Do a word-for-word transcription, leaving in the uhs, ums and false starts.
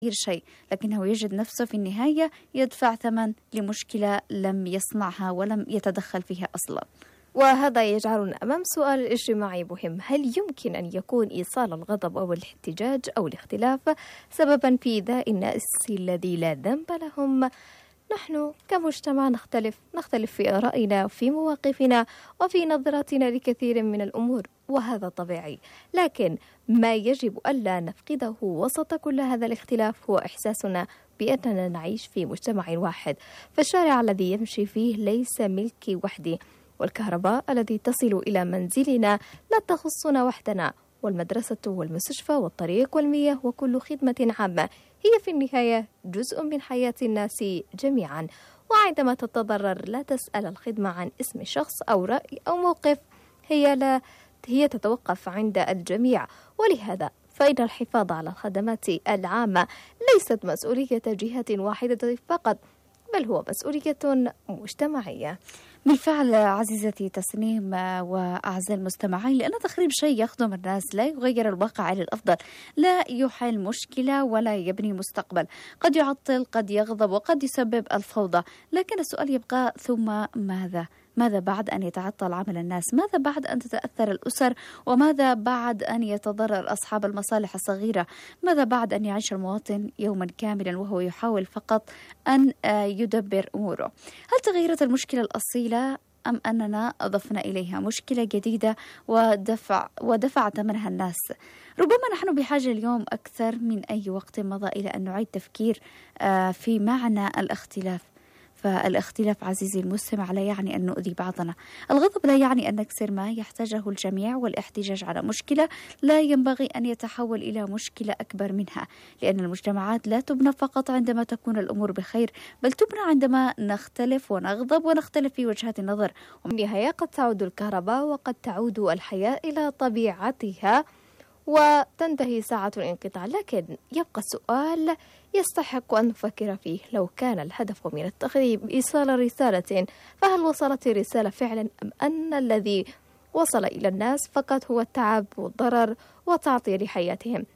شيء، لكنه يجد نفسه في النهاية يدفع ثمن لمشكلة لم يصنعها ولم يتدخل فيها أصلا. وهذا يجعلنا أمام سؤال اجتماعي مهم: هل يمكن أن يكون إيصال الغضب أو الاحتجاج أو الاختلاف سببا في إيذاء الناس الذي لا ذنب لهم؟ نحن كمجتمع نختلف نختلف في آرائنا وفي مواقفنا وفي نظرتنا لكثير من الأمور، وهذا طبيعي، لكن ما يجب ألا نفقده وسط كل هذا الاختلاف هو إحساسنا بأننا نعيش في مجتمع واحد. فالشارع الذي يمشي فيه ليس ملكي وحدي، والكهرباء التي تصل إلى منزلنا لا تخصنا وحدنا، والمدرسة والمستشفى والطريق والمياه وكل خدمة عامة هي في النهاية جزء من حياة الناس جميعا. وعندما تتضرر لا تسأل الخدمة عن اسم شخص أو رأي أو موقف، هي لا هي تتوقف عند الجميع. ولهذا فإن الحفاظ على الخدمات العامة ليست مسؤولية جهة واحدة فقط، بل هو مسؤولية مجتمعية. بالفعل عزيزتي تسنيم وأعزائي المستمعين، لأن تخريب شيء يخدم الناس لا يغير الواقع للأفضل، لا يحل مشكلة ولا يبني مستقبل، قد يعطل، قد يغضب، وقد يسبب الفوضى. لكن السؤال يبقى: ثم ماذا؟ ماذا بعد أن يتعطل عمل الناس؟ ماذا بعد أن تتأثر الأسر؟ وماذا بعد أن يتضرر أصحاب المصالح الصغيرة؟ ماذا بعد أن يعيش المواطن يوما كاملا وهو يحاول فقط أن يدبر أموره؟ هل تغيرت المشكلة الأصيلة أم أننا أضفنا إليها مشكلة جديدة ودفع ودفع ثمنها الناس؟ ربما نحن بحاجة اليوم أكثر من أي وقت مضى إلى أن نعيد تفكير في معنى الاختلاف. فالاختلاف عزيزي المستمع لا يعني أن نؤذي بعضنا، الغضب لا يعني أن نكسر ما يحتاجه الجميع، والاحتجاج على مشكلة لا ينبغي أن يتحول إلى مشكلة أكبر منها، لأن المجتمعات لا تبنى فقط عندما تكون الأمور بخير، بل تبنى عندما نختلف ونغضب ونختلف في وجهات النظر. وفي النهاية قد تعود الكهرباء وقد تعود الحياة إلى طبيعتها وتنتهي ساعة الانقطاع، لكن يبقى السؤال يستحق أن نفكر فيه: لو كان الهدف من التخريب إيصال رسالة، فهل وصلت الرسالة فعلا، أم أن الذي وصل إلى الناس فقط هو التعب والضرر وتعطيل حياتهم؟